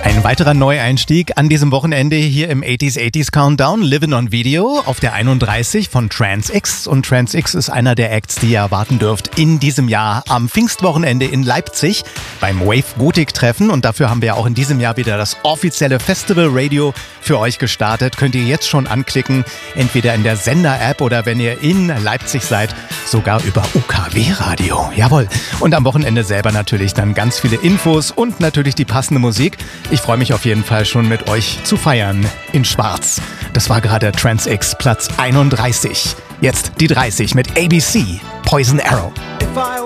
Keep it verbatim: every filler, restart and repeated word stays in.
Ein weiterer Neueinstieg an diesem Wochenende hier im achtziger achtziger Countdown, Livin' on Video auf der einunddreißig von Trans-X. Und Trans-X ist einer der Acts, die ihr erwarten dürft in diesem Jahr am Pfingstwochenende in Leipzig beim Wave Gothic Treffen. Und dafür haben wir auch in diesem Jahr wieder das offizielle Festival Radio für euch gestartet. Könnt ihr jetzt schon anklicken, entweder in der Sender-App oder wenn ihr in Leipzig seid, sogar über U K W-Radio. Jawohl. Und am Wochenende selber natürlich dann ganz viele Infos und natürlich die passende Musik. Ich freue mich auf jeden Fall schon mit euch zu feiern in Schwarz. Das war gerade Trans-X Platz einunddreißig. Jetzt die dreißig mit A B C, Poison Arrow.